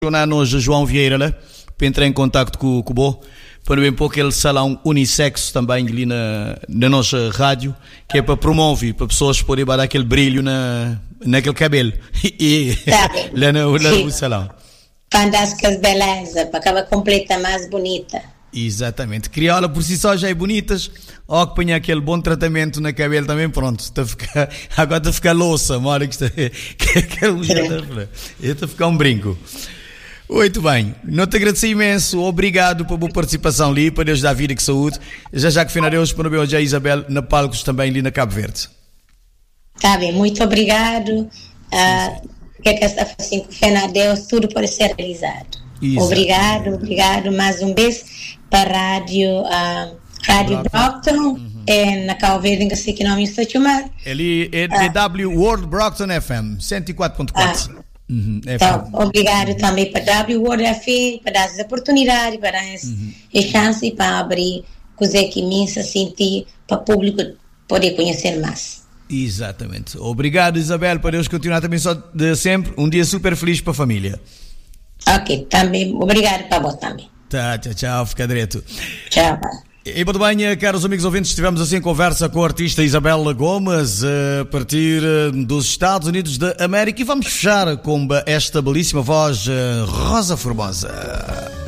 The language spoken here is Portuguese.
Nós João Vieira lá, para entrar em contato com o Bo, para ver um pouco aquele salão unissexo também ali na nossa rádio, que é para promover, para pessoas poderem dar aquele brilho naquele cabelo e lá no salão. Fantásticas beleza, para acabar completa mais bonita. Exatamente, crioula por si só já é bonitas, ou que ponha aquele bom tratamento na cabelo também, pronto, agora está a ficar louça, mora que está a ficar um brinco. Muito bem, não te agradeço imenso, obrigado pela boa participação ali, para Deus dar vida e saúde. Já que finalmente para ver hoje a Isabel na palcos também ali na Cabo Verde. Tá bem, muito obrigado. Que esta assim, com fé na Deus, tudo pode ser realizado. Exato. Obrigado, mais um beijo para a Rádio Brockton, na Cabo Verde, que sei que não me estou chamando. Ele é DW World Brockton FM 104.4. Então, obrigado também para W World FM, para dar as oportunidades, para dar as chances para abrir coisa que me sentir para o público poder conhecer mais. Exatamente. Obrigado, Isabel, para Deus continuar também só de sempre. Um dia super feliz para a família. Ok, também. Obrigado para você também. Tá, tchau, fica direto. Tchau. E muito bem, caros amigos ouvintes, estivemos assim em conversa com a artista Isabel Gomes a partir dos Estados Unidos da América e vamos fechar com esta belíssima voz Rosa Formosa.